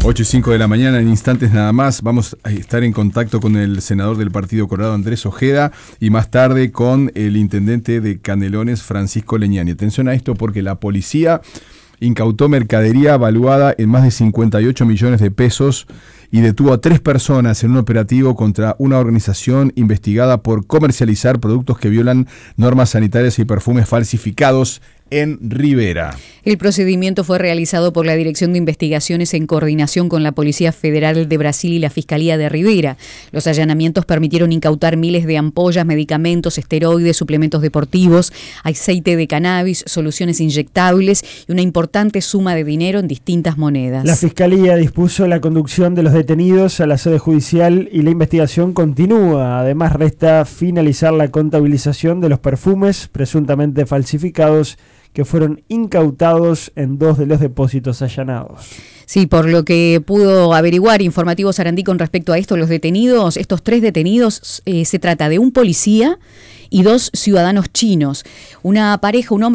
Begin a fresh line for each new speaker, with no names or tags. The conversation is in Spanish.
8:05 de la mañana, en instantes nada más. Vamos a estar en contacto con el senador del Partido Colorado, Andrés Ojeda, y más tarde con el intendente de Canelones, Francisco Leñani. Atención a esto porque la policía incautó mercadería valuada en más de 58 millones de pesos y detuvo a 3 personas en un operativo contra una organización investigada por comercializar productos que violan normas sanitarias y perfumes falsificados en Rivera.
El procedimiento fue realizado por la Dirección de Investigaciones en coordinación con la Policía Federal de Brasil y la Fiscalía de Rivera. Los allanamientos permitieron incautar miles de ampollas, medicamentos, esteroides, suplementos deportivos, aceite de cannabis, soluciones inyectables y una importante suma de dinero en distintas monedas.
La Fiscalía dispuso la conducción de los detenidos a la sede judicial y la investigación continúa. Además, resta finalizar la contabilización de los perfumes presuntamente falsificados que fueron incautados en 2 de los depósitos allanados.
Sí, por lo que pudo averiguar Informativo Sarandí con respecto a esto, estos 3 detenidos, se trata de un policía y 2 ciudadanos chinos. Una pareja, un hombre